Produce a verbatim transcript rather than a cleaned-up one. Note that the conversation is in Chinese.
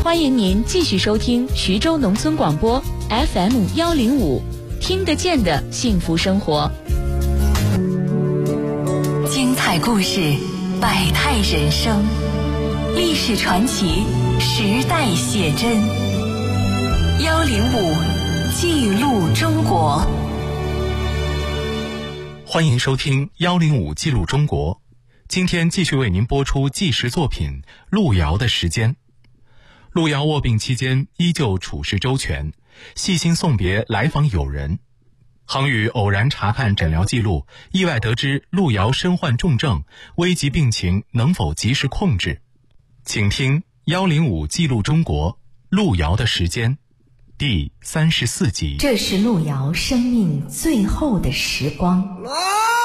欢迎您继续收听徐州农村广播 F M 幺零五，听得见的幸福生活。 精彩故事，百态人生，历史传奇，时代写真。幺零五记录中国。 欢迎收听幺零五记录中国。今天继续为您播出纪实作品《路遥的时间》。路遥卧病期间依旧处事周全，细心送别来访友人。杭宇偶然查看诊疗记录，意外得知路遥身患重症，危急病情能否及时控制？请听幺零五记录中国路遥的时间第三十四集。 这是路遥生命最后的时光。